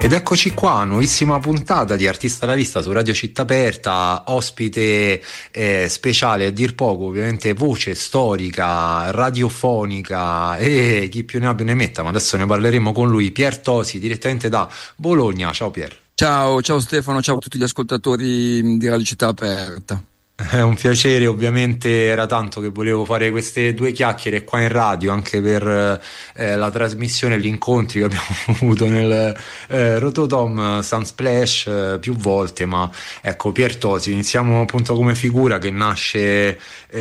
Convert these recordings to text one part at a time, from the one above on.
Ed eccoci qua, nuovissima puntata di Artista alla Vista su Radio Città Aperta, ospite speciale a dir poco, ovviamente voce storica, radiofonica e chi più ne ha più ne metta, ma adesso ne parleremo con lui, Pier Tosi, direttamente da Bologna. Ciao Pier. Ciao Stefano, ciao a tutti gli ascoltatori di Radio Città Aperta. È un piacere, ovviamente era tanto che volevo fare queste due chiacchiere qua in radio anche per la trasmissione, gli incontri che abbiamo avuto nel Rototom Sunsplash più volte, ma ecco Pier Tosi, iniziamo appunto come figura che nasce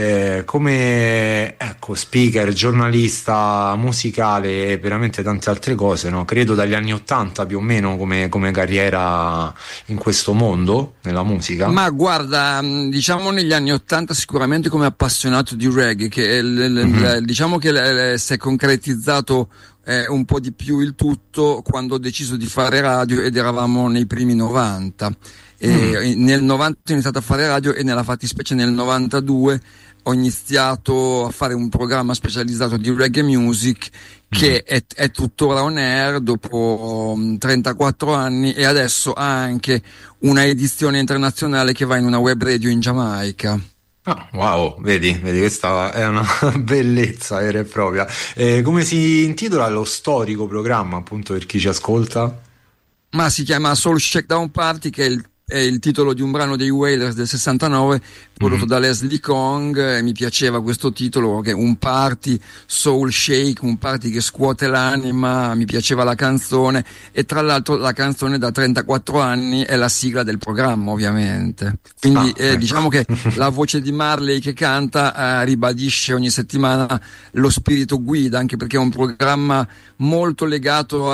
come speaker, giornalista musicale e veramente tante altre cose, no? Credo dagli anni '80 più o meno come carriera in questo mondo, nella musica. Ma guarda, diciamo negli anni '80 sicuramente come appassionato di reggae, che diciamo che si è concretizzato un po' di più il tutto quando ho deciso di fare radio ed eravamo nei primi 90. Nel 90 ho iniziato a fare radio e nella fattispecie nel 92 ho iniziato a fare un programma specializzato di reggae music che è tuttora on air dopo 34 anni e adesso ha anche una edizione internazionale che va in una web radio in Giamaica. Ah, wow, vedi, questa è una bellezza vera e propria. Come si intitola lo storico programma, appunto, per chi ci ascolta? Ma si chiama Soul Shakedown Party, che è il titolo di un brano dei Wailers del 69 prodotto da Leslie Kong. Mi piaceva questo titolo, che è un party soul shake, un party che scuote l'anima, mi piaceva la canzone e tra l'altro la canzone da 34 anni è la sigla del programma, ovviamente, quindi diciamo che la voce di Marley che canta ribadisce ogni settimana lo spirito guida, anche perché è un programma molto legato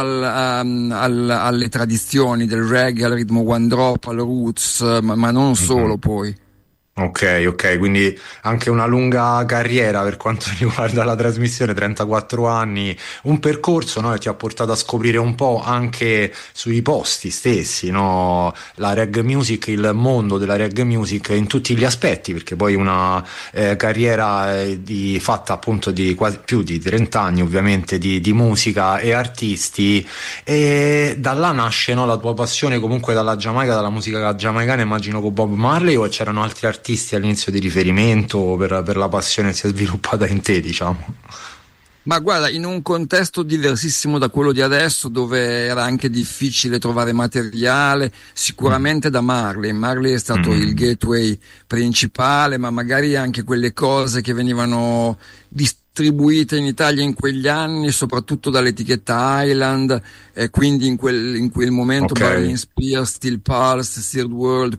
alle tradizioni del reggae, al ritmo one drop, al roots, ma non solo poi. Ok, quindi anche una lunga carriera per quanto riguarda la trasmissione, 34 anni, un percorso, no, che ti ha portato a scoprire un po' anche sui posti stessi, no, la reggae music, il mondo della reggae music in tutti gli aspetti, perché poi una carriera fatta appunto di quasi più di 30 anni ovviamente di musica e artisti, e da là nasce, no, la tua passione comunque dalla Giamaica, dalla musica giamaicana, immagino con Bob Marley, o c'erano altri artisti all'inizio di riferimento per la passione che si è sviluppata in te, diciamo? Ma guarda, in un contesto diversissimo da quello di adesso, dove era anche difficile trovare materiale, sicuramente da Marley è stato il gateway principale, ma magari anche quelle cose che venivano distribuite in Italia in quegli anni, soprattutto dall'etichetta Island, quindi in quel momento Berlin Spears, Steel Pulse, Third World,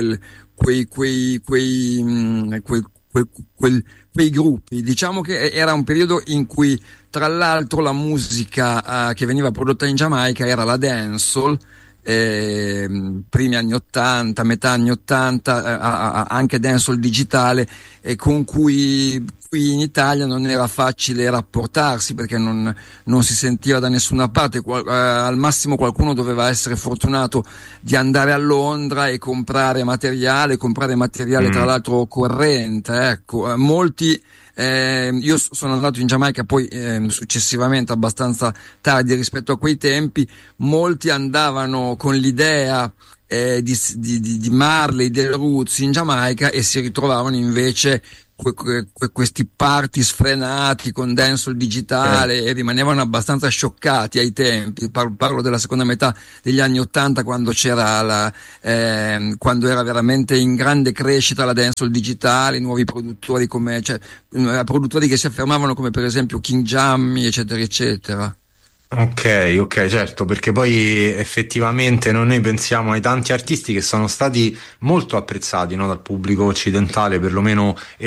quei gruppi. Diciamo che era un periodo in cui tra l'altro la musica che veniva prodotta in Giamaica era la dancehall, primi anni '80, metà anni '80, anche dancehall digitale, con cui qui in Italia non era facile rapportarsi perché non si sentiva da nessuna parte. Al massimo qualcuno doveva essere fortunato di andare a Londra e comprare materiale tra l'altro corrente, ecco. Molti io sono andato in Giamaica poi successivamente, abbastanza tardi rispetto a quei tempi. Molti andavano con l'idea di Marley, del roots in Giamaica, e si ritrovavano invece questi party sfrenati con dancehall digitale, e rimanevano abbastanza scioccati ai tempi. Parlo della seconda metà degli anni '80, quando quando era veramente in grande crescita la dancehall digitale, nuovi produttori produttori che si affermavano, come per esempio King Jammy, eccetera eccetera. Ok, certo, perché poi effettivamente noi pensiamo ai tanti artisti che sono stati molto apprezzati, no, dal pubblico occidentale, perlomeno